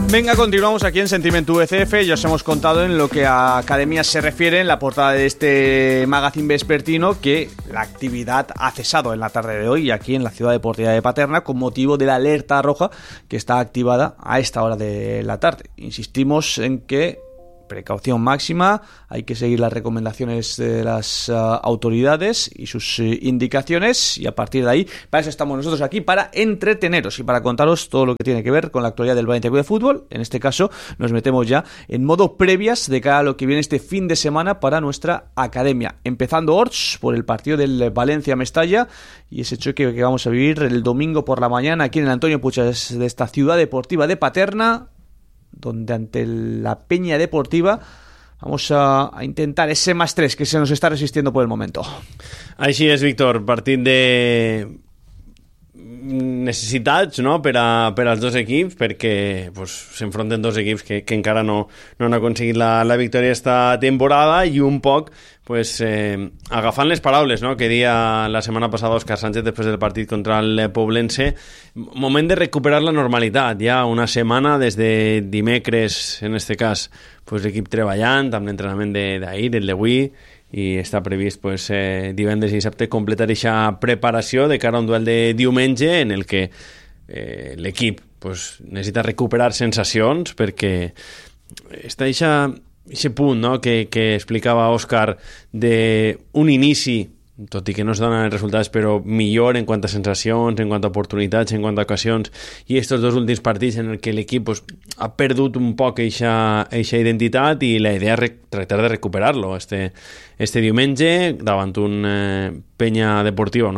Venga, continuamos aquí en Sentimiento VCF. Ya os hemos contado en lo que a academias se refiere en la portada de este magazine vespertino que la actividad ha cesado en la tarde de hoy aquí en la Ciudad Deportiva de Paterna con motivo de la alerta roja que está activada a esta hora de la tarde. Insistimos en que precaución máxima, hay que seguir las recomendaciones de las autoridades y sus indicaciones, y a partir de ahí, para eso estamos nosotros aquí, para entreteneros y para contaros todo lo que tiene que ver con la actualidad del Valencia Club de Fútbol. En este caso nos metemos ya en modo previas de cara a lo que viene este fin de semana para nuestra academia, empezando por el partido del Valencia-Mestalla y ese choque que vamos a vivir el domingo por la mañana aquí en el Antonio Puig de esta Ciudad Deportiva de Paterna, donde ante la Peña Deportiva vamos a intentar ese +3 que se nos está resistiendo por el momento. Així és, Víctor, partit de necessitats, no?, per als dos equips, perquè s'enfronten dos equips que encara no han aconseguit la victòria esta temporada, i un poc agafant les paraules, no?, que dia la setmana passada Òscar Sánchez després del partit contra el Poblense, moment de recuperar la normalitat. Ja una setmana des de dimecres, en este cas, l'equip treballant amb l'entrenament d'ahir, el d'avui, i està previst divendres i dissabte completar aquesta preparació de cara a un duel de diumenge en el que l'equip necessita recuperar sensacions, perquè està aquest punt, no?, que explicava Òscar d'un inici, tot i que no es donen els resultats, però millor en quant a sensacions, en quant a oportunitats, en quant a ocasions, i estos dos últims partits en el que l'equip ha perdut un poc eixa identitat, i la idea és tractar de recuperar-lo este diumenge davant una penya deportiva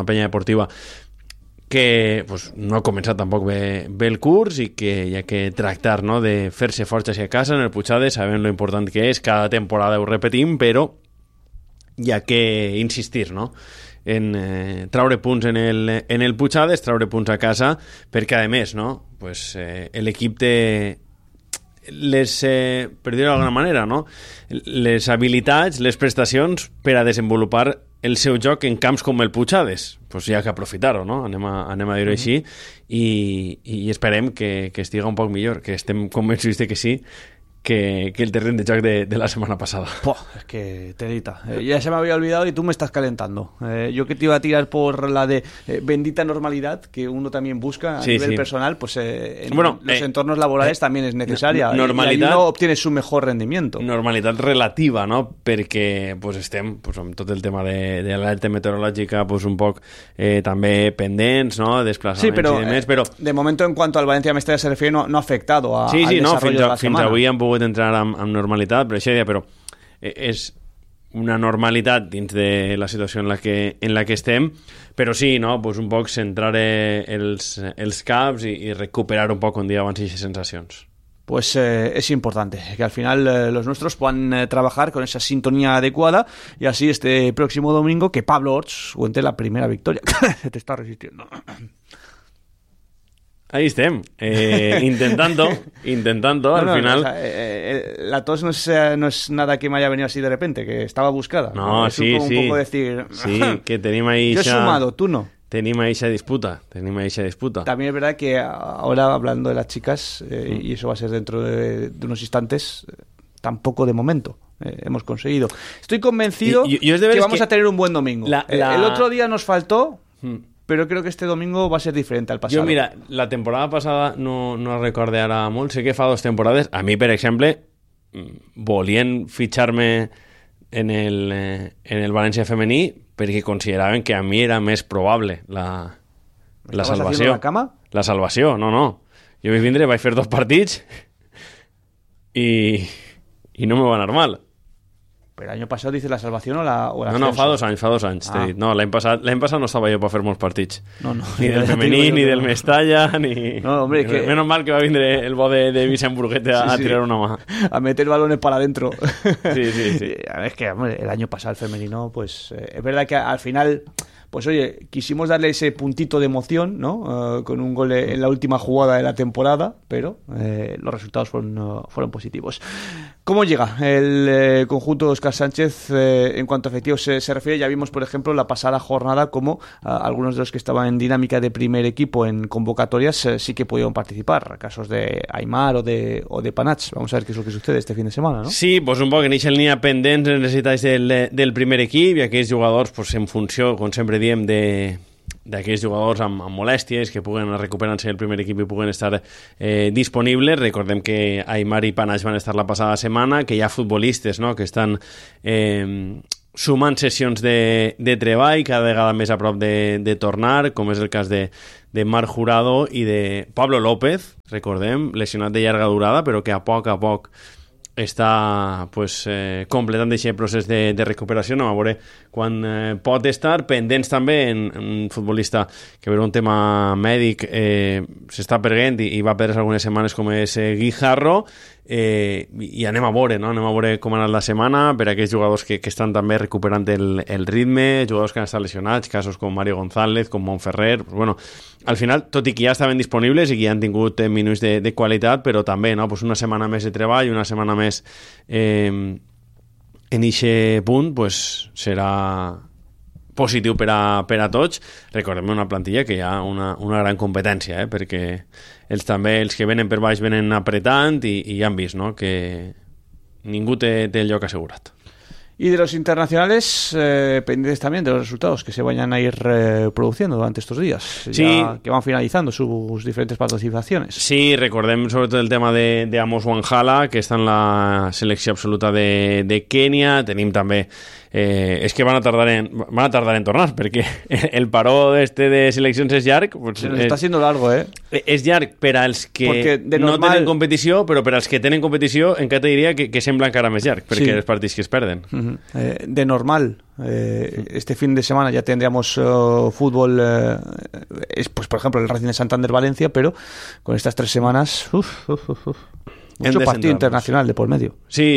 que no ha començat tampoc bé el curs i que hi ha que tractar, no?, de fer-se forts hacia casa en el Puigades, sabent lo important que és, cada temporada ho repetim, però hi ha que insistir, no?, en traure punts en el Puigades, traure punts a casa, perquè a més, no?, l'equip té per dir-ho d'alguna manera, no?, les habilitats, les prestacions per a desenvolupar el seu joc en camps com el Puigades. Hi ha que aprofitar-ho, no?, anem a dir-ho així, i esperem que estigui un poc millor, que estem convençuts que sí, que el terreno de joc de la semana pasada. Es que telita. Ya se me había olvidado y tú me estás calentando. Yo que te iba a tirar por la de bendita normalidad que uno también busca a nivel personal, en los entornos laborales también es necesaria. Normalidad, y ahí uno obtiene su mejor rendimiento. Normalitat relativa, no? Perquè estem amb tot el tema de l'alerta meteorològica un poc també pendents, no? Desplaçaments i demés, però de momento en cuanto al Valencia-Mestalla se refiere no ha afectado al desarrollo de la semana. Fins avui han pogut entrar amb normalitat, però és una normalitat dins de la situació en la que estem, però sí, no? Un poc centrar els caps i recuperar un poc, com dia abans, aquestes sensacions. Es importante que al final los nuestros puedan trabajar con esa sintonía adecuada y así este próximo domingo que Pablo Orts cuente la primera victoria. Se te está resistiendo. Ahí estem, intentando al final. La tos no es nada que me haya venido así de repente, que estaba buscada. No, sí. Un poco decir... Sí, que tenim ahí... Yo he sumado, tú no. Tenim ahí esa disputa. También es verdad que ahora, hablando de las chicas, y eso va a ser dentro de unos instantes, tampoco de momento hemos conseguido. Estoy convencido que vamos a tener un buen domingo. El otro día nos faltó... Però crec que este domingo va a ser diferent al passat. Jo, mira, la temporada passada no recorde ara molt, sé que fa 2 temporades, a mi, per exemple, volien fitxar-me en el València femení perquè consideraven que a mi era més probable la salvació. La cama? La salvació, no. Jo vaig vindre, vaig fer 2 partits i no me va anar mal. ¿El año pasado dices la salvación o la No, fa 2 anys, t'he dit. No, l'any passat no estava jo per fer molts partits. No. Ni del femení, ni del Mestalla, ni... No, hombre, que... Menos mal que va vindre el bo de Vicent Burguete a tirar una mà. A meter balones para adentro. Sí. Es que, hombre, el año pasado el femenino, es verdad que al final... oye, quisimos darle ese puntito de emoción, ¿no? Con un gol en la última jugada de la temporada, pero los resultados fueron positivos. ¿Cómo llega el conjunto de Óscar Sánchez en cuanto a efectivos se refiere? Ya vimos, por ejemplo, la pasada jornada como algunos de los que estaban en dinámica de primer equipo en convocatorias sí que pudieron participar. Casos de Aimar o de Panach. Vamos a ver qué es lo que sucede este fin de semana, ¿no? Sí, pues un poc en eixa línia pendents necessitats del primer equip i aquells jugadors pues, en funció, com sempre diem, d'aquells jugadors amb molèsties que puguen recuperar-se el primer equip i puguen estar disponibles. Recordem que Aimar i Panach van estar la passada setmana, que hi ha futbolistes, no?, que estan sumant sessions de treball cada vegada més a prop de tornar, com és el cas de Marc Jurado i de Pablo López, recordem, lesionat de llarga durada, però que a poc està pues, completant aquest procés de recuperació. No, a veure quan pot estar. Pendents també en futbolista que per un tema mèdic s'està perdent i va perdre algunes setmanes, com és Guijarro, i anem a veure, no? Anem a veure com ha anat la setmana per a aquells jugadors que estan també recuperant el ritme, jugadors que han estat lesionats, casos com Mario González, com Montferrer. Pues, bueno, al final, tot i que ja estaven disponibles i que ja han tingut minuts de qualitat, però també, no? Pues una setmana més de treball, una setmana més en eixe punt, pues serà positiu per a tots. Recordem una plantilla que hi ha una gran competència, perquè ells també, els que venen per baix venen apretant i ja han vist, no?, que ningú té el lloc assegurat. Y de los internacionales, pendientes también de los resultados que se vayan a ir produciendo durante estos días, sí, ya que van finalizando sus diferentes participaciones. Sí, recordem sobre todo el tema de Amos Wanjala, que està en la selecció absoluta de Kènia. Tenim també és que van a tardar en tornar, perquè el paró de seleccions és llarg. Pues, està siendo largo, és llarg per als que no tenen competició, però per als que tenen competició encara te diria que sembla encara més llarg, perquè sí, els partits que es perden. De normal, este fin de semana ya tendríamos fútbol, pues por ejemplo el Racing de Santander-Valencia, pero con estas 3 semanas mucho partido internacional de por medio. Sí,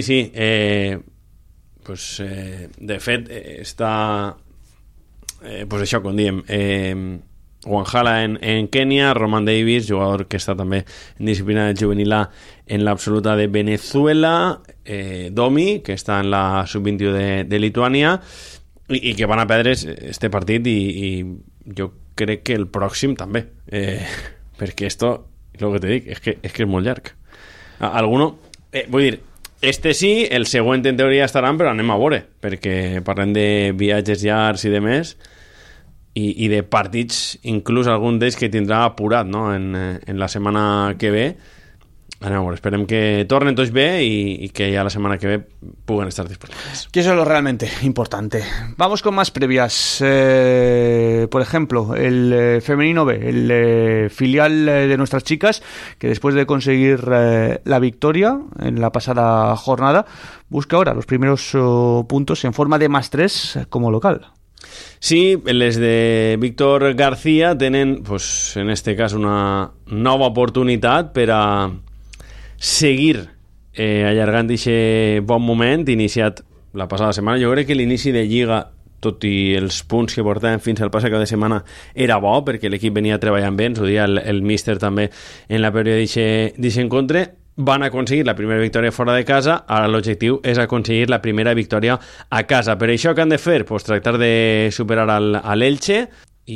pues de fet està pues això, com diem, Wanjala en Kènia, Roman Davis, jugador que està també en disciplina juvenil A en l'absoluta de Venezuela, Domi, que està en la sub-21 de Lituània, i que van a perdre este partit i jo crec que el pròxim també, perquè esto, el que te dic, és que és molt llarg. Alguno, vull dir, este sí, el següent en teoria estaran, però anem a veure, perquè parlem de viatges llargs i de més, i de partits, inclús algun d'ells que tindrà apurat, no?, en la setmana que ve. Anem a veure, esperem que tornen tots bé y que ya la semana que ve puedan estar disponibles. Que eso es lo realmente importante. Vamos con más previas. Por ejemplo, el femenino B, el filial de nuestras chicas, que después de conseguir la victoria en la pasada jornada, busca ahora los primeros puntos en forma de +3 como local. Sí, les de Víctor García tenen, pues, en este cas, una nova oportunitat per a seguir allargant aquest bon moment iniciat la passada setmana. Jo crec que l'inici de Lliga, tot i els punts que portaven fins al passat cap de setmana, era bo, perquè l'equip venia treballant bé, ens ho dia el míster també en la prèvia d'aquest encontre. Van aconseguir la primera victòria fora de casa, ara l'objectiu és aconseguir la primera victòria a casa. Per això que han de fer? Pues tractar de superar a l'Elche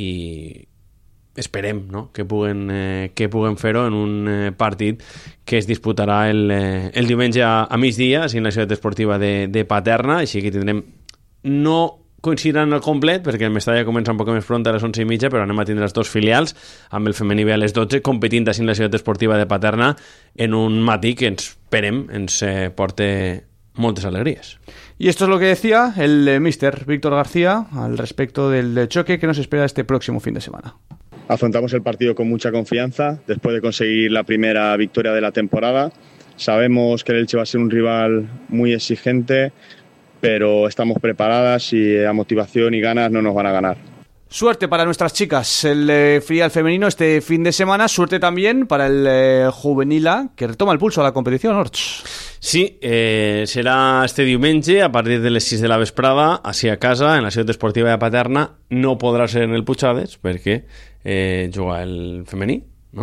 i esperem, no?, que puguen fer-ho en un partit que es disputarà el diumenge a migdia en la ciutat esportiva de Paterna, així que tindrem, no coincidiran al complet perquè el Mestalla comença un poc més pront a les 11:30, però anem a tindre els dos filials amb el femení B a les 12 competint així en la ciutat esportiva de Paterna en un matí que esperem ens porte moltes alegrías. Y esto es lo que decía el míster Víctor García al respecto del choque que nos espera este próximo fin de semana. Afrontamos el partido con mucha confianza después de conseguir la primera victoria de la temporada. Sabemos que el Elche va a ser un rival muy exigente, pero estamos preparadas y a motivación y ganas no nos van a ganar. Suerte para nuestras chicas, el filial femenino este fin de semana. Suerte también para el juvenil A, que retoma el pulso a la competición, Orts. Sí, serà este diumenge a partir de les 6 de la vesprada, així a casa, en la ciutat esportiva de Paterna. No podrà ser en el Puigades perquè juga el femení, no?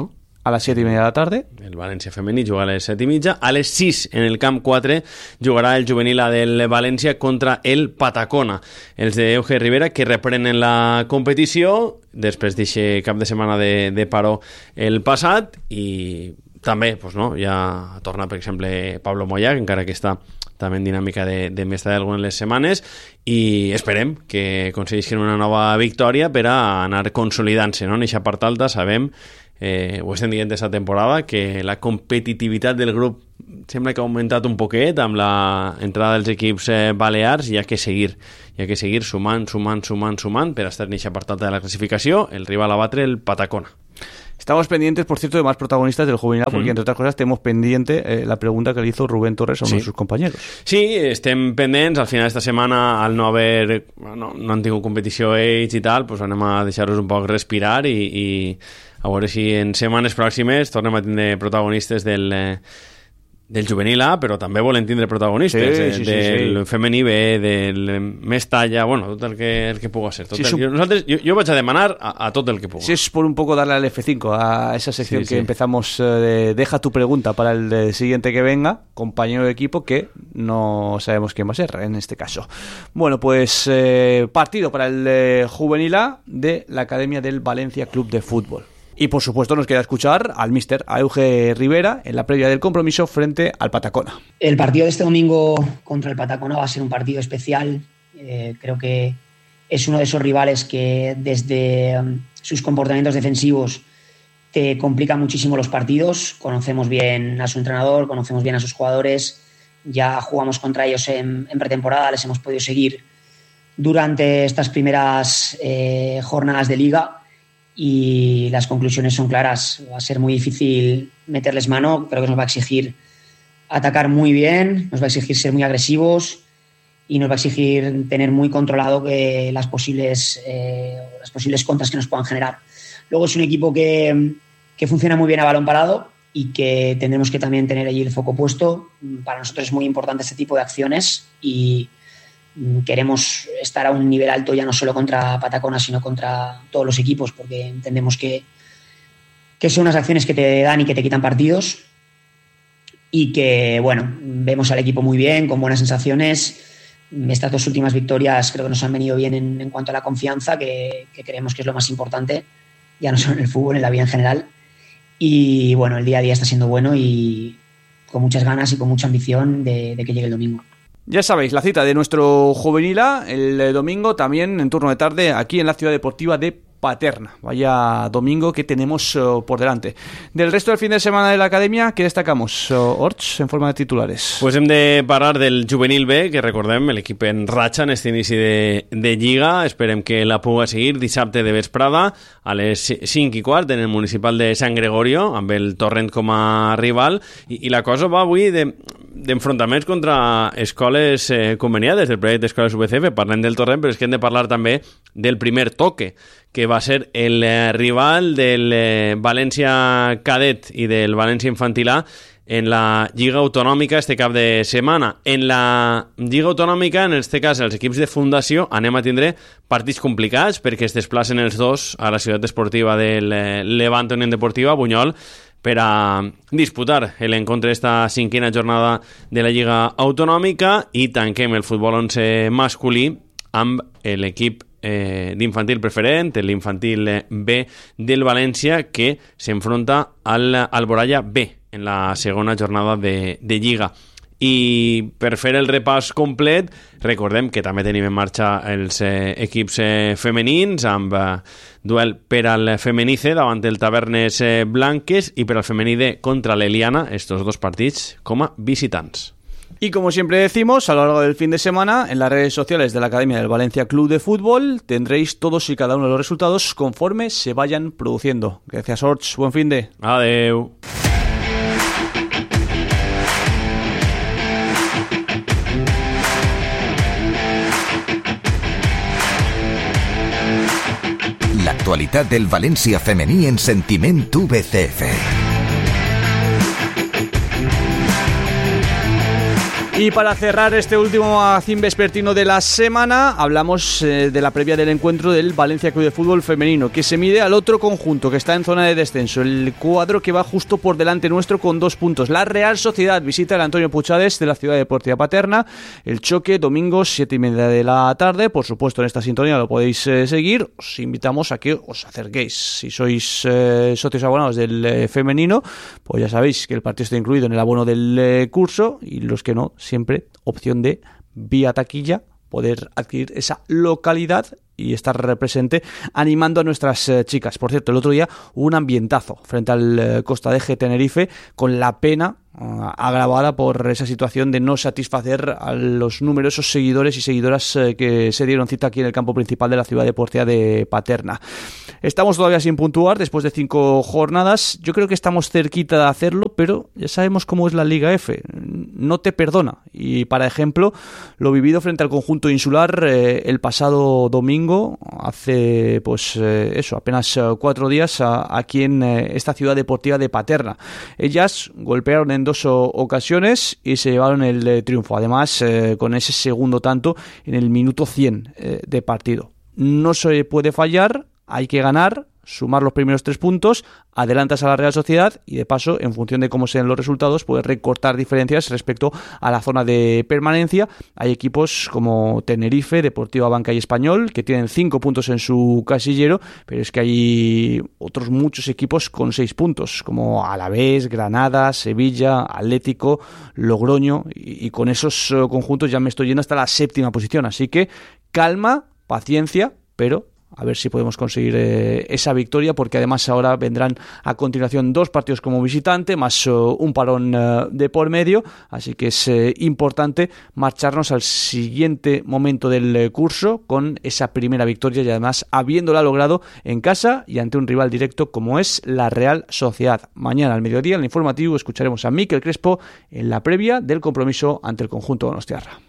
a les 7:30 de la tarda. El València femení juga a les 7:30. A les 6, en el camp 4, jugarà el juvenil A del València contra el Patacona. Els d'Euge Rivera, que reprenen la competició després d'aquest cap de setmana de paró el passat, i també ja torna, per exemple, Pablo Moya, que encara que està també en dinàmica de més d'algunes les setmanes, i esperem que aconseguissin una nova victòria per a anar consolidant-se, no? En aquesta part alta sabem, ho estem dient aquesta temporada, que la competitivitat del grup sembla que ha augmentat un poquet amb la entrada dels equips balears, i hi ha que seguir sumant per estar en aquesta part alta de la clasificació. El rival a batre, el Patacona. Estamos pendientes, por cierto, de más protagonistas del juvenil, porque entre otras cosas tenemos pendiente la pregunta que le hizo Rubén Torres a uno de sus compañeros. Sí, estem pendents. Al final d'esta setmana, al no haver no han tingut competició ells i tal, pues anem a deixar-los un poc respirar i a veure si en setmanes pròximes tornem a tindre protagonistes del juvenil A, però també volen tindre protagonistes del femení B, del més talla, tot el que puga ser. Jo vaig a demanar a tot el que puga. Si es por un poco darle al F5 a esa sección que empezamos de deja tu pregunta para el siguiente que venga, compañero de equipo, que no sabemos quién va a ser en este caso. Bueno, pues partido para el juvenil A de la Academia del Valencia Club de Fútbol. Y por supuesto nos queda escuchar al míster, a Euge Rivera, en la previa del compromiso frente al Patacona. El partido de este domingo contra el Patacona va a ser un partido especial. Creo que es uno de esos rivales que desde sus comportamientos defensivos te complican muchísimo los partidos. Conocemos bien a su entrenador, conocemos bien a sus jugadores. Ya jugamos contra ellos en pretemporada, les hemos podido seguir durante estas primeras jornadas de liga. Y las conclusiones son claras. Va a ser muy difícil meterles mano. Creo que nos va a exigir atacar muy bien, nos va a exigir ser muy agresivos y nos va a exigir tener muy controlado que las posibles contras que nos puedan generar. Luego es un equipo que funciona muy bien a balón parado y que tendremos que también tener allí el foco puesto. Para nosotros es muy importante este tipo de acciones y queremos estar a un nivel alto ya no solo contra Patacona, sino contra todos los equipos, porque entendemos que son unas acciones que te dan y que te quitan partidos, y que, vemos al equipo muy bien, con buenas sensaciones. Estas 2 últimas victorias creo que nos han venido bien en cuanto a la confianza, que creemos que es lo más importante, ya no solo en el fútbol, en la vida en general. Y el día a día está siendo bueno y con muchas ganas y con mucha ambición de que llegue el domingo. Ya sabéis, la cita de nuestro juvenil A el domingo, también en turno de tarde, aquí en la Ciudad Deportiva de Paterna. Vaya domingo que tenemos por delante. Del resto del fin de semana de la Academia, ¿qué destacamos, Orts, en forma de titulares? Pues hem de parlar del juvenil B, que recordem, l'equip en ratxa en aquest inici de Lliga. Esperem que la puga seguir dissabte de vesprada a les 5:15 en el municipal de Sant Gregorio, amb el Torrent com a rival. I la cosa va avui d'enfrontaments contra escoles conveniades del projecte Escoles UBCF. Parlem del Torrent, però és que hem de parlar també del primer toque, que va ser el rival del València Cadet i del València Infantil A en la Lliga Autonòmica este cap de setmana. En la Lliga Autonòmica, en este cas els equips de fundació, anem a tindre partits complicats perquè es desplacen els dos a la ciutat esportiva del Levante Unión Deportiva, Buñol, per a disputar l'encontre d'esta 5a jornada de la Lliga Autonòmica, i tanquem el futbol 11 masculí amb l'equip d'infantil preferent, l'infantil B del València, que s'enfronta al Alboraya B en la segona jornada de Lliga. I per fer el repàs complet, recordem que també tenim en marxa els equips femenins, amb duel per al femení C davant del Tavernes Blanques i per al femení D contra l'Eliana, estos 2 partits com a visitants. Y como siempre decimos, a lo largo del fin de semana, en las redes sociales de la Academia del Valencia Club de Fútbol, tendréis todos y cada uno de los resultados conforme se vayan produciendo. Gracias, Orts. Buen fin de. Adeu. L'actualitat del València femení en Sentiment UBCF. Y Y para cerrar este último magazín vespertino de la semana, hablamos de la previa del encuentro del Valencia Club de Fútbol Femenino, que se mide al otro conjunto que está en zona de descenso, el cuadro que va justo por delante nuestro con 2 puntos. La Real Sociedad visita el Antonio Puchades de la Ciudad Deportiva Paterna. El choque domingo 7:30 de la tarde. Por supuesto, en esta sintonía lo podéis seguir. Os invitamos a que os acerquéis. Si sois socios abonados del femenino, pues ya sabéis que el partido está incluido en el abono del curso, y los que no, siempre opción de vía taquilla poder adquirir esa localidad y estar presente animando a nuestras chicas. Por cierto, el otro día hubo un ambientazo frente al Costa de Eje Tenerife, con la pena agravada por esa situación de no satisfacer a los numerosos seguidores y seguidoras que se dieron cita aquí en el campo principal de la Ciudad Deportiva de Paterna. Estamos todavía sin puntuar después de 5 jornadas. Yo creo que estamos cerquita de hacerlo, pero ya sabemos cómo es la Liga F. No te perdona. Y para ejemplo, lo vivido frente al conjunto insular el pasado domingo, hace apenas 4 días aquí en esta Ciudad Deportiva de Paterna. Ellas golpearon en 2 ocasiones y se llevaron el triunfo, además con ese segundo tanto en el minuto 100 de partido. No se puede fallar, hay que ganar, sumar los primeros 3 puntos, adelantas a la Real Sociedad y de paso, en función de cómo sean los resultados, puedes recortar diferencias respecto a la zona de permanencia. Hay equipos como Tenerife, Deportiva Banca y Español que tienen 5 puntos en su casillero, pero es que hay otros muchos equipos con 6 puntos, como Alavés, Granada, Sevilla, Atlético, Logroño, y con esos conjuntos ya me estoy yendo hasta la 7ª posición. Así que calma, paciencia, pero a ver si podemos conseguir esa victoria, porque además ahora vendrán a continuación 2 partidos como visitante, más un parón de por medio, así que es importante marcharnos al siguiente momento del curso con esa primera victoria, y además habiéndola logrado en casa y ante un rival directo como es la Real Sociedad. Mañana al mediodía en el informativo escucharemos a Mikel Crespo en la previa del compromiso ante el conjunto donostiarra.